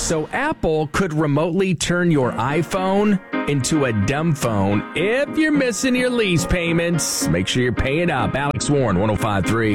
So Apple could remotely turn your iPhone into a dumb phone if you're missing your lease payments. Make sure you're paying up. Alex Warren, 105.3.